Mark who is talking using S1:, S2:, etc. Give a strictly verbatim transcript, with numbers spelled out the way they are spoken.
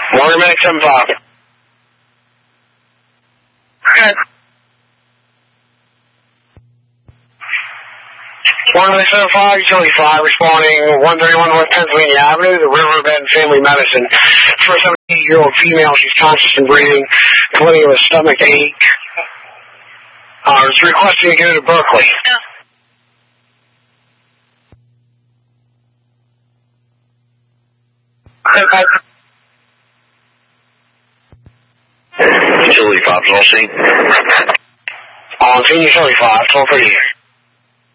S1: Morgan Medic seven five. Okay. Morgan Medic seven five, Utility five, responding one thirty-one North Pennsylvania Avenue, the Riverbend Family Medicine. For a seventy-eight-year-old female, she's conscious and breathing, complaining of a stomach ache. Uh, was requesting to get her to Berkeley. Okay. Utility five, is all seen. On scene, Utility five, twelve thirty.